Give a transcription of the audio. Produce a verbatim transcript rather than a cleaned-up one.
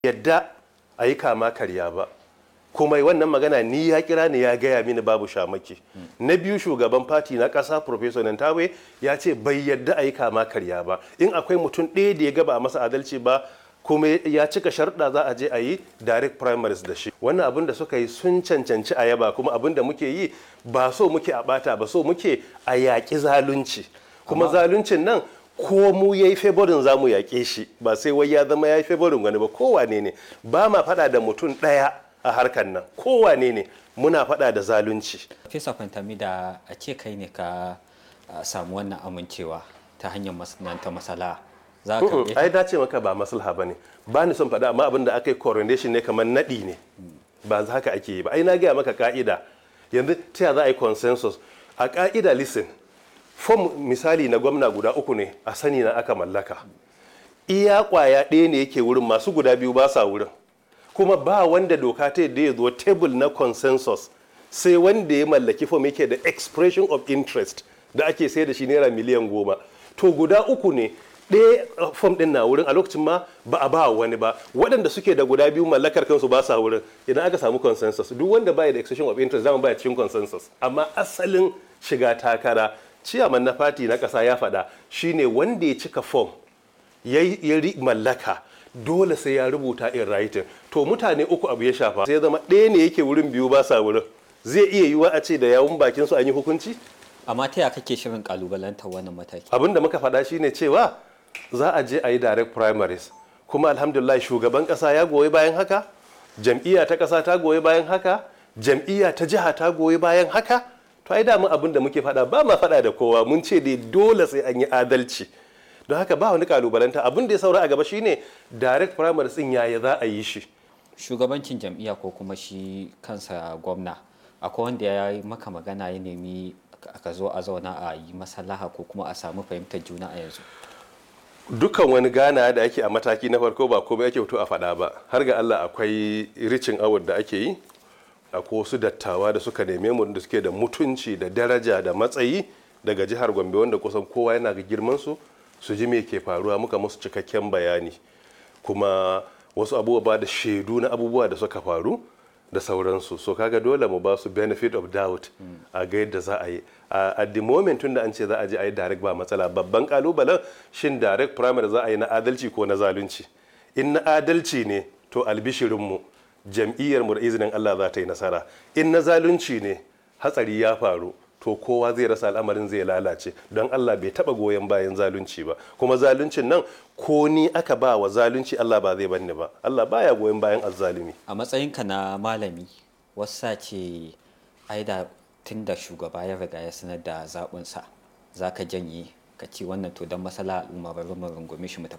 yadda a yi kama karya ba, kuma wannan magana ni ya kira ni ya gaya mini babu shamaki. Na biyu, shugaban fati na ƙasa Professor Nantawe ya ce bai yadda a yi kama karya ba. In akwai mutum ɗaya da ya gaba a masa adalci ba kuma ya cika sharuɗa, za a je a yi direct primaries da shi. Wannan abin da suka yi sun cancanci a yaba, kuma abin da muke yi ba so muke a ɓata ba, so muke a yaƙi zalunci. Kuma zaluncin nan ko mu ya yi favorin za mu yaƙe shi, ba sai wai ya zama ya yi favorin wani ba. Kowane ne, ba ma faɗa da mutum ɗaya a harkar nan, kowane ne muna faɗa da zalunci. Fesa Fantami, da a ce kai ne ka samu wannan amincewa ta hanyar masana'anta masala, za ka ai dace maka ba maslaha ba ne, ba ni son faɗa, amma abin da aka yi coronation ne kamar naɗi ne, ba haka ake yi ba. Ai na gaya maka ka'ida, yanzu ta za a yi consensus a ka'ida. Listen, fom misali na gwamna guda uku ne a sani na aka mallaka, iya kwaya ɗaya ne yake wurin, masu guda biyu ba sa wurin, kuma ba wanda doka ta yadda ya zo table na consensus sai wanda ya mallaki fom yake da expression of interest da ake sai da shi naira miliyan goma. To guda uku ne, ɗaya fom ɗin na wurin a lokacin ma ba a ba wani ba, waɗanda suke da guda biyu mallakar kansu ba sa wurin. Idan aka samu consensus, duk wanda baya da expression of interest zama baya cikin consensus. Amma asalin shiga takara, ciyaman na fati na ƙasa ya faɗa, shine wanda ya cika fom ya mallaka dole sai ya rubuta in writing. To mutane uku abu ya shafa, sai zama ɗaya ne yake wurin, biyu ba sa wurin. Zai iya yiwuwa a ce da yawun bakin su an yi hukunci. Amma ta yaya kake shirin kalubalantar wannan mataki? Abin da muka faɗa shine cewa za a je a yi direct primaries, kuma alhamdulillah shugaban ƙasa ya goyi bayan haka, jam'iyya ta ƙasa ta goyi bayan haka, jam'iyya ta jiha ta goyi bayan haka. To ai damun abin da muke faɗa, ba ma faɗa da kowa, mun ce dai dole sai an yi adalci. Don haka ba wani kalubalanta. Abin da ya saura a gaba shine direct primaries din yaya za a yi shi. Shugabancin jam'iyya ko kuma shi kansa gwamna, akwai wanda ya yi maka magana ya nemi ka zo a zauna a yi maslaha ko kuma a samu fahimtar juna a yanzu? Dukkan wani gana da ake a mataki na farko ba komai ake fito a faɗa ba. Har ga Allah akwai ricin award da ake yi, akwai wasu dattawa da suka neme mu da suke da mutunci da daraja da matsayi daga jihar Gombe, wanda kusan kowa yana ga girman su su ji me ke faruwa, muka musu cikakken bayani, kuma wasu abubuwa da shaidu na abubuwa da suka faru da sauransu. So kaga dole mu ba su benefit of doubt a ga yadda za a yi. At the moment tun da an ce za a je a yi direct ba matsala. Babban kalubalen shin direct primary za a yi na adalci ko na zalunci. In na adalci ne to albishirinmu, jam'iyyar mu da izinin Allah za ta yi nasara. In na zalunci ne, hatsari ya faru, to kowa zai rasa, al'amarin zai lalace. Don Allah bai taba goyon bayan zalunci ba, kuma zaluncin nan ko ni aka ba wa zalunci Allah ba zai banni ba. Allah baya goyon bayan azzalumi. A matsayinka na malami, wasa ce ai da tun da shugaba ya riga ya sanar da zaɓinsa, za ka janye ka ce wannan to don masala al'umma bari mu rungume shi mu tafi